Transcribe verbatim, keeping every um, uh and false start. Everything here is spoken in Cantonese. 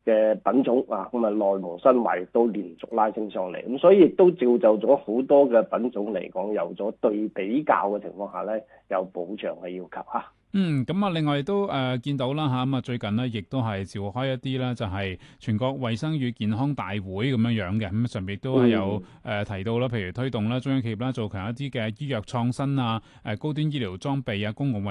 嘅品種啊，咁啊內蒙新華亦都連續拉升上嚟，咁所以亦都造就咗好多嘅品種嚟講，有咗對比較嘅情況下咧，有保障嘅要求嚇。 嗯，咁啊，另外都誒、呃、見到啦嚇，咁啊最近呢，亦都係召開一啲啦，就係全國衛生與健康大會咁樣樣嘅，咁上邊都係有誒、呃、提到啦，譬如推動啦中央企業啦做強一啲嘅醫藥創新啊，誒高端醫療裝備啊，公共衛